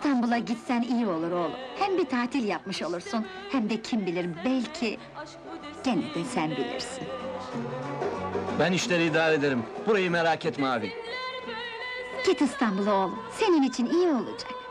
İstanbul'a gitsen iyi olur oğlum. Hem bir tatil yapmış olursun, hem de kim bilir belki... Gene de sen bilirsin. Ben işleri idare ederim. Burayı merak etme abi. Git İstanbul'a oğlum, senin için iyi olacak.